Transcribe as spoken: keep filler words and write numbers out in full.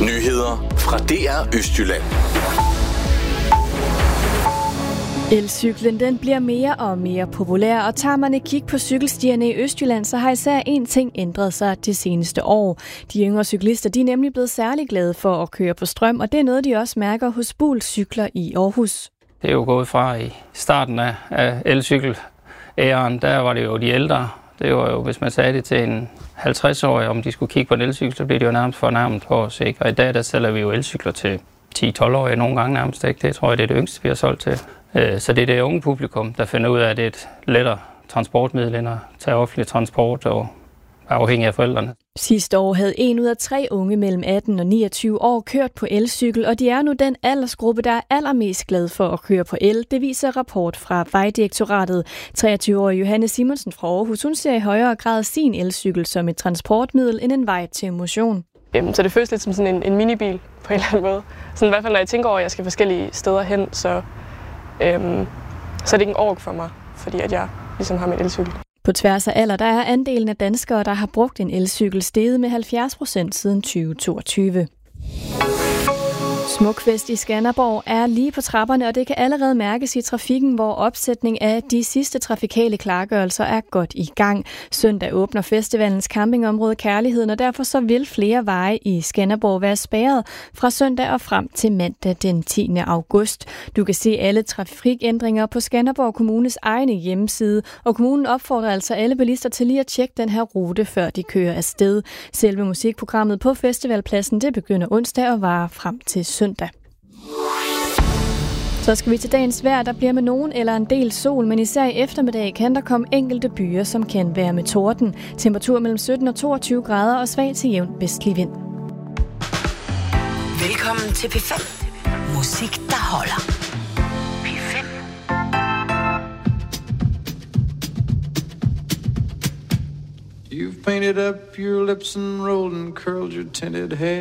Nyheder fra D R Østjylland. Elcyklen den bliver mere og mere populær, og tager man et kig på cykelstierne i Østjylland, så har især én ting ændret sig det seneste år. De yngre cyklister de er nemlig blevet særlig glade for at køre på strøm, og det er noget, de også mærker hos Buhl Cykler i Aarhus. Det er jo gået fra i starten af, af elcykel-æren, der var det jo de ældre. Det var jo, hvis man sagde det til en halvtreds-årig, om de skulle kigge på en elcykel, så blev det jo nærmest fornærmet på os, ikke? Og i dag, der sælger vi jo elcykler til ti-tolv-årige nogle gange nærmest, ikke? Det tror jeg, det er det yngste, vi har solgt til. Så det er det unge publikum, der finder ud af, at det er et lettere transportmiddel end at tage offentlig transport og er afhængig af forældrene. Sidste år havde en ud af tre unge mellem atten og niogtyve år kørt på elcykel, og de er nu den aldersgruppe, der er allermest glad for at køre på el. Det viser rapport fra Vejdirektoratet. treogtyve-årige Johanne Simonsen fra Aarhus, hun ser i højere grad sin elcykel som et transportmiddel end en vej til motion. Jamen, så det føles lidt som sådan en, en minibil på en eller anden måde. Sådan, i hvert fald når jeg tænker over, at jeg skal forskellige steder hen, så, øhm, så er det ikke en ork for mig, fordi at jeg ligesom har min elcykel. På tværs af alder, der er andelen af danskere, der har brugt en elcykel, steget med halvfjerds procent siden tyve toogtyve. Smukfest i Skanderborg er lige på trapperne, og det kan allerede mærkes i trafikken, hvor opsætning af de sidste trafikale klargørelser er godt i gang. Søndag åbner festivalens campingområde Kærligheden, og derfor så vil flere veje i Skanderborg være spærret fra søndag og frem til mandag den tiende august. Du kan se alle trafikændringer på Skanderborg Kommunes egne hjemmeside, og kommunen opfordrer altså alle bilister til lige at tjekke den her rute, før de kører afsted. Selve musikprogrammet på festivalpladsen, det begynder onsdag og varer frem til søndag. Så skal vi til dagens vejr. Der bliver med nogen eller en del sol, men især i eftermiddag kan der komme enkelte byer, som kan være med torden. Temperatur mellem sytten og toogtyve grader og svag til jævn vestlig vind. Velkommen til P fem. Musik, der holder. P fem. You've painted up your lips and rolled and curled your tinted hair.